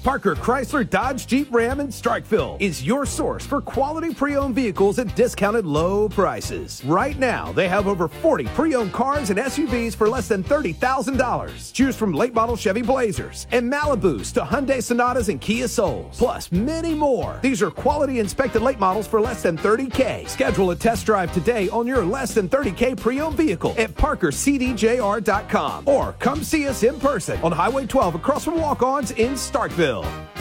Parker Chrysler Dodge Jeep Ram in Starkville is your source for quality pre-owned vehicles at discounted low prices. Right now, they have over 40 pre-owned cars and SUVs for less than $30,000. Choose from late model Chevy Blazers and Malibus to Hyundai Sonatas and Kia Souls, plus many more. These are quality inspected late models for less than $30K. Schedule a test drive today on your less than $30K pre-owned vehicle at parkercdjr.com or come see us in person on Highway 12 across from Walk-Ons in Starkville.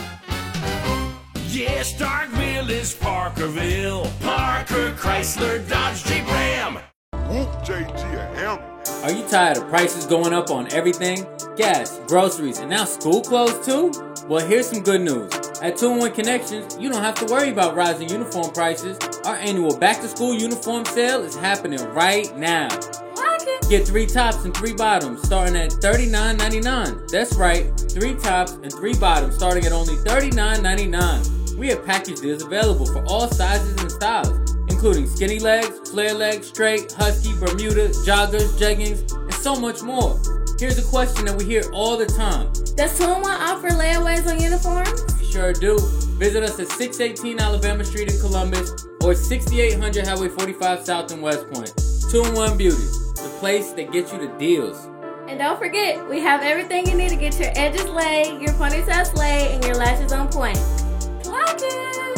Yeah, Starkville is Parkerville. Parker Chrysler Dodge Jeep Ram. JG a hammer. Are you tired of prices going up on everything? Gas, groceries, and now school clothes too? Well, here's some good news. At 2-in-1 Connections, you don't have to worry about rising uniform prices. Our annual back-to-school uniform sale is happening right now. Get 3 tops and 3 bottoms starting at $39.99. That's right, 3 tops and 3 bottoms starting at only $39.99. We have package deals available for all sizes and styles, including skinny legs, flare legs, straight, husky, Bermuda, joggers, jeggings, and so much more. Here's a question that we hear all the time. Does 2-in-1 offer layaways on uniforms? We sure do. Visit us at 618 Alabama Street in Columbus or 6800 Highway 45 South in West Point. 2-in-1 Beauty, the place that gets you the deals. And don't forget, we have everything you need to get your edges laid, your ponytails laid, and your lashes on point. Clock it!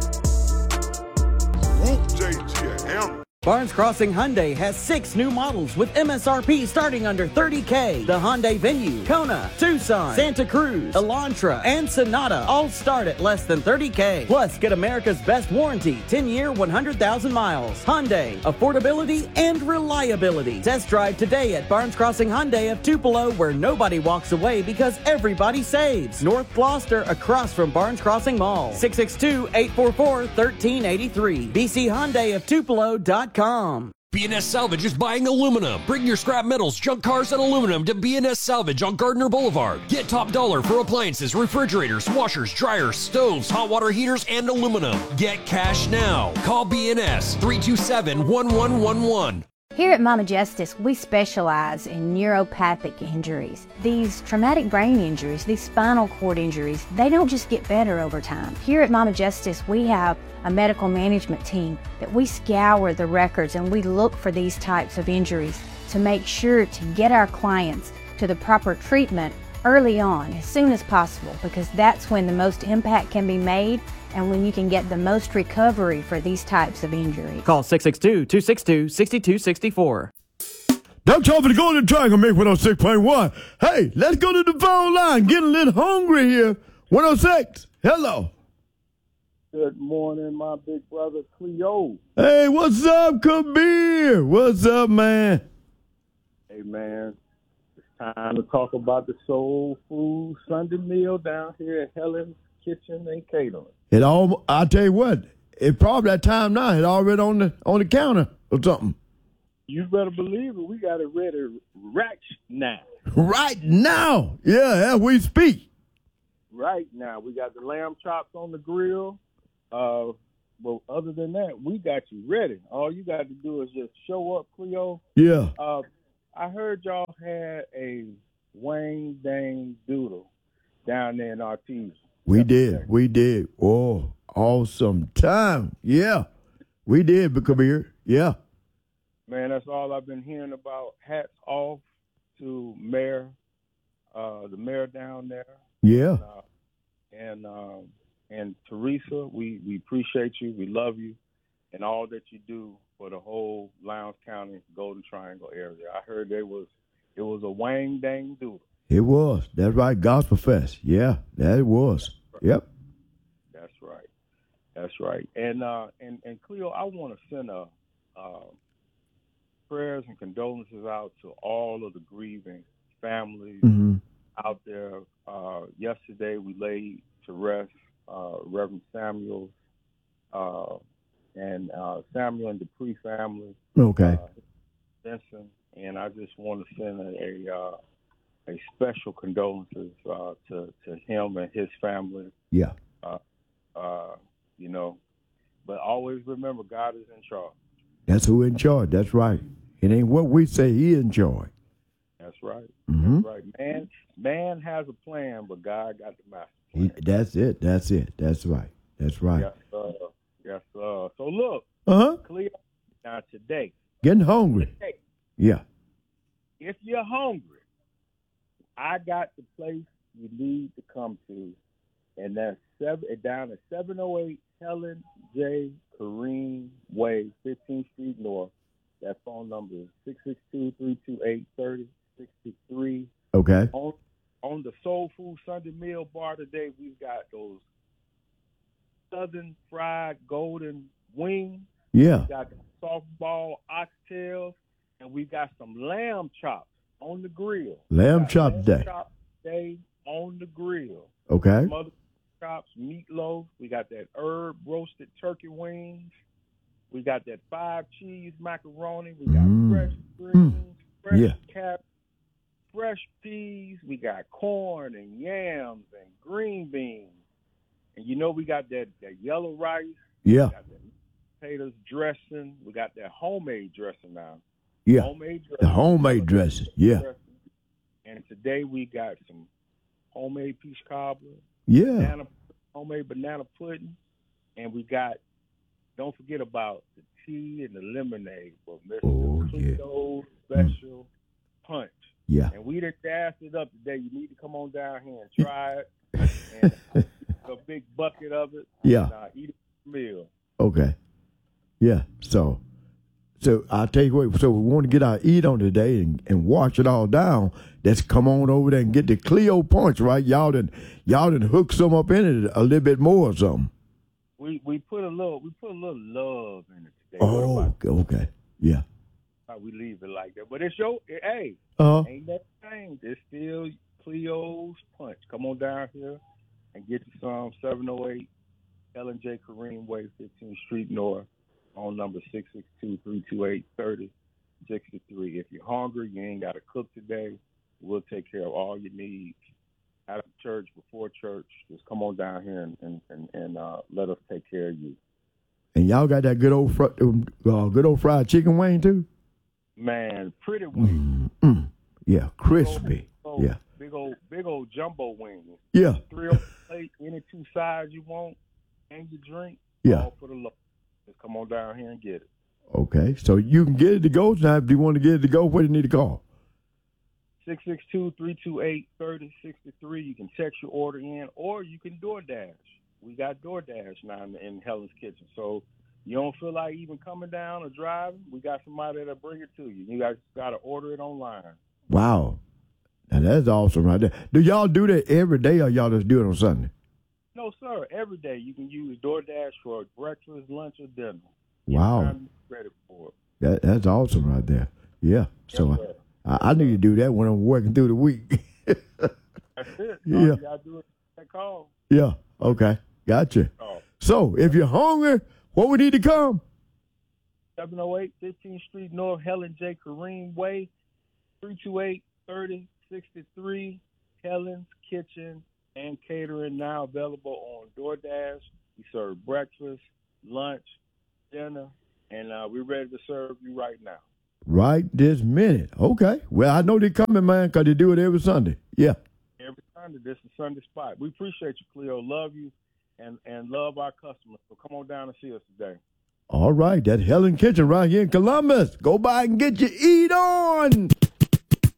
JG a hammer. Barnes Crossing Hyundai has 6 new models with MSRP starting under $30K. The Hyundai Venue, Kona, Tucson, Santa Cruz, Elantra, and Sonata all start at less than $30K. Plus, get America's best warranty, 10-year, 100,000 miles. Hyundai, affordability and reliability. Test drive today at Barnes Crossing Hyundai of Tupelo, where nobody walks away because everybody saves. North Gloucester, across from Barnes Crossing Mall. 662-844-1383. bchyundaiofTupelo.com. B&S Salvage is buying aluminum. Bring your scrap metals, junk cars, and aluminum to B&S Salvage on Gardner Boulevard. Get top dollar for appliances, refrigerators, washers, dryers, stoves, hot water heaters, and aluminum. Get cash now. Call B&S 327-1111. Here at Mama Justice, we specialize in neuropathic injuries. These traumatic brain injuries, these spinal cord injuries, they don't just get better over time. Here at Mama Justice, we have a medical management team that we scour the records and we look for these types of injuries to make sure to get our clients to the proper treatment early on, as soon as possible, because that's when the most impact can be made and when you can get the most recovery for these types of injuries. Call 662-262-6264. Don't y'all for the Golden Triangle, make 106.1. Hey, let's go to the phone line. Getting a little hungry here. 106. Hello. Good morning, my big brother Cleo. Hey, what's up, Kabir? What's up, man? Hey, man. It's time to talk about the soul food Sunday meal down here at Helen's Kitchen and Catering. I'll tell you what, it's probably that time now. It's already on the counter or something. You better believe it. We got it ready right now. Right now. Yeah, as we speak. Right now. We got the lamb chops on the grill. But other than that, we got you ready. All you got to do is just show up, Cleo. Yeah. I heard y'all had a Wang Dang Doodle down there in Artesia. We did. Oh, awesome time. Yeah, we did, Kabir. Yeah. Man, that's all I've been hearing about. Hats off to Mayor, the mayor down there. Yeah. And Teresa, we appreciate you. We love you and all that you do for the whole Lowndes County Golden Triangle area. I heard it was a Wang Dang Doodle. It was. That's right. Gospel Fest. Yeah, that it was. Yep. That's right. And Cleo, I want to send prayers and condolences out to all of the grieving families out there. Yesterday we laid to rest Reverend Samuel and Samuel and Dupree family. Okay. Vincent, and I just want to send a special condolences to him and his family. Yeah. But always remember, God is in charge. That's who in charge. That's right. It ain't what we say. He in charge. That's right. Mm-hmm. That's right. Man has a plan, but God got the master plan. That's it. That's right. That's right. Yes, So look, Cleo, now today. Getting hungry. Yeah. If you're hungry, I got the place you need to come to, and that's down at 708 Helen J. Kareem Way, 15th Street North. That phone number is 662-328-3063. Okay. On the Soul Food Sunday Meal Bar today, we've got those Southern fried golden wings. Yeah. We got the softball oxtails, and we got some lamb chops on the grill. Lamb chop day. Chop day on the grill. Okay. Some other chops, meatloaf. We got that herb roasted turkey wings. We got that 5 cheese macaroni. We got fresh greens, fresh carrots, fresh peas. We got corn and yams and green beans. And you know we got that yellow rice. Yeah. We got that potatoes dressing. We got that homemade dressing now. Yeah. Homemade dressing. The homemade dressing. Yeah. And today we got some homemade peach cobbler. Yeah. Homemade banana pudding. And we got, don't forget about the tea and the lemonade for Mr. Cleo Special Punch. Yeah. And we done gassed it up today. You need to come on down here and try it. And a big bucket of it. Yeah. And, eat a meal. Okay. Yeah. So I'll tell you what, so we want to get our eat on today and wash it all down. Let's come on over there and get the Cleo Punch, right? Y'all done hook some up in it a little bit more or something. We put a little love in it today. Oh, okay. Yeah. We leave it like that. But it's ain't that changed. It's still Cleo's Punch. Come on down here and get you some. 708 Ellen J. Kareem Way, 15th Street North, on number 662-328-3063. If you're hungry, you ain't got to cook today, we'll take care of all your needs. After church, before church, just come on down here and let us take care of you. And y'all got that good old fried chicken wing too? Man, pretty wings. Yeah, crispy. Big old jumbo wings. Yeah. 3 on the plate, any 2 sides you want, and your drink. Yeah. All for the low. Just come on down here and get it. Okay, so you can get it to go now. If you want to get it to go, what do you need to call? 662-328-3063. You can text your order in, or you can DoorDash. We got DoorDash now in Helen's Kitchen. So you don't feel like even coming down or driving, we got somebody that'll bring it to you. You guys got to order it online. Wow. Now that's awesome right there. Do y'all do that every day, or y'all just do it on Sunday? No, sir. Every day you can use DoorDash for breakfast, lunch, or dinner. Wow. Anytime you're ready for it. That's awesome right there. Yeah. So I need to do that when I'm working through the week. That's it. Yeah. You got to do it. That call. Yeah. Okay. Gotcha. So if you're hungry, what we need to come? 708 15th Street North, Helen J. Kareem Way, 328-3063. Helen's Kitchen and Catering now available on DoorDash. We serve breakfast, lunch, dinner, and we're ready to serve you right now. Right this minute. Okay. Well, I know they're coming, man, because they do it every Sunday. Yeah. Every Sunday. This is Sunday Spot. We appreciate you, Cleo. Love you and love our customers. So come on down and see us today. All right. That's Helen Kitchen right here in Columbus. Go by and get your eat on.